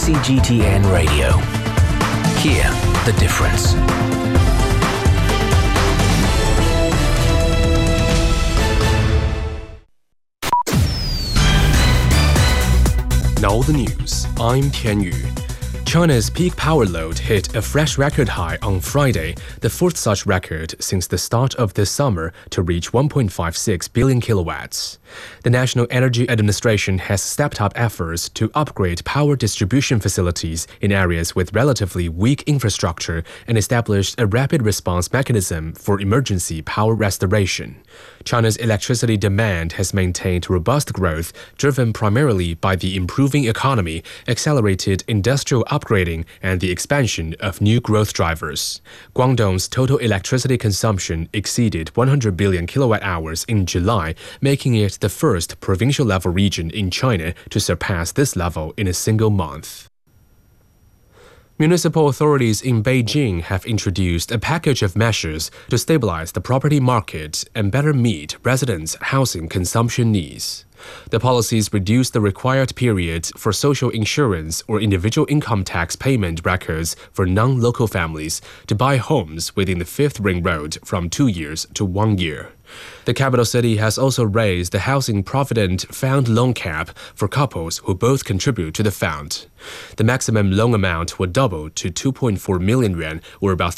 CGTN Radio. Hear the difference. Now the news. I'm Tian Yu. China's peak power load hit a fresh record high on Friday, the fourth such record since the start of this summer, to reach 1.56 billion kilowatts. The National Energy Administration has stepped up efforts to upgrade power distribution facilities in areas with relatively weak infrastructure and established a rapid response mechanism for emergency power restoration. China's electricity demand has maintained robust growth, driven primarily by the improving economy, accelerated industrial upgrading, and the expansion of new growth drivers. Guangdong's total electricity consumption exceeded 100 billion kilowatt-hours in July, making it the first provincial-level region in China to surpass this level in a single month. Municipal authorities in Beijing have introduced a package of measures to stabilize the property market and better meet residents' housing consumption needs. The policies reduce the required period for social insurance or individual income tax payment records for non-local families to buy homes within the Fifth Ring Road from 2 years to 1 year. The capital city has also raised the Housing Provident Fund loan cap for couples who both contribute to the fund. The maximum loan amount will double to 2.4 million yuan, or about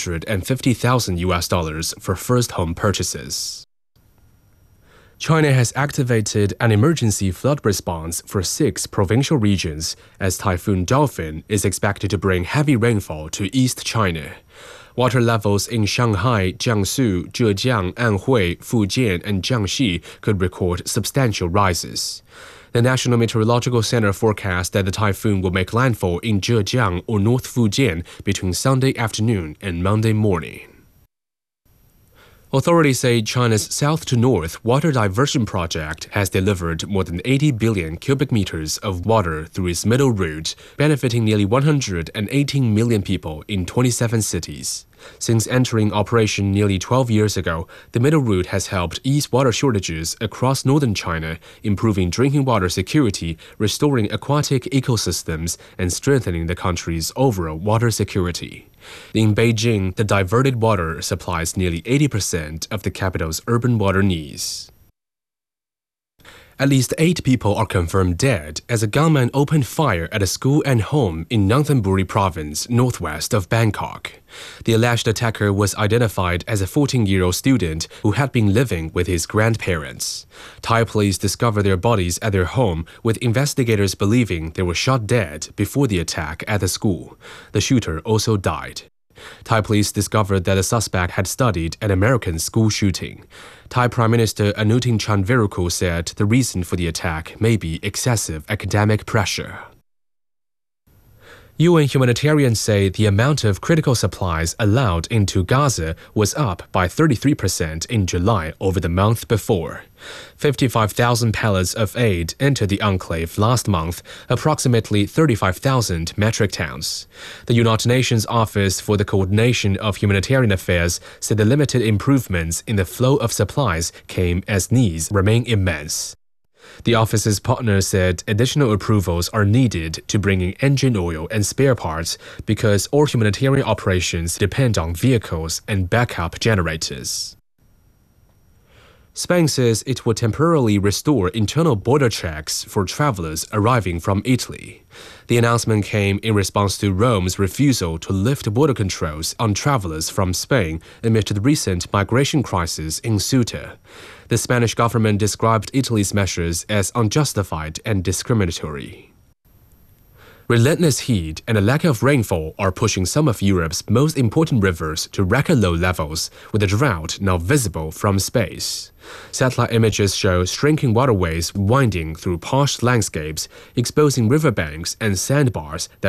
$350,000 for first home purchases. China has activated an emergency flood response for 6 provincial regions as Typhoon Dolphin is expected to bring heavy rainfall to East China. Water levels in Shanghai, Jiangsu, Zhejiang, Anhui, Fujian, and Jiangxi could record substantial rises. The National Meteorological Center forecasts that the typhoon will make landfall in Zhejiang or North Fujian between Sunday afternoon and Monday morning. Authorities say China's south-to-north water diversion project has delivered more than 80 billion cubic meters of water through its middle route, benefiting nearly 118 million people in 27 cities. Since entering operation nearly 12 years ago, the middle route has helped ease water shortages across northern China, improving drinking water security, restoring aquatic ecosystems, and strengthening the country's overall water security. In Beijing, the diverted water supplies nearly 80% of the capital's urban water needs. At least 8 people are confirmed dead as a gunman opened fire at a school and home in Nonthaburi province, northwest of Bangkok. The alleged attacker was identified as a 14-year-old student who had been living with his grandparents. Thai police discovered their bodies at their home, with investigators believing they were shot dead before the attack at the school. The shooter also died. Thai police discovered that the suspect had studied an American school shooting. Thai Prime Minister Anutin Chanvirakul said the reason for the attack may be excessive academic pressure. UN humanitarians say the amount of critical supplies allowed into Gaza was up by 33% in July over the month before. 55,000 pallets of aid entered the enclave last month, approximately 35,000 metric tons. The United Nations Office for the Coordination of Humanitarian Affairs said the limited improvements in the flow of supplies came as needs remain immense. The office's partner said additional approvals are needed to bring in engine oil and spare parts because all humanitarian operations depend on vehicles and backup generators. Spain says it will temporarily restore internal border checks for travelers arriving from Italy. The announcement came in response to Rome's refusal to lift border controls on travelers from Spain amid the recent migration crisis in Ceuta. The Spanish government described Italy's measures as unjustified and discriminatory. Relentless heat and a lack of rainfall are pushing some of Europe's most important rivers to record low levels, with a drought now visible from space. Satellite images show shrinking waterways winding through parched landscapes, exposing riverbanks and sandbars that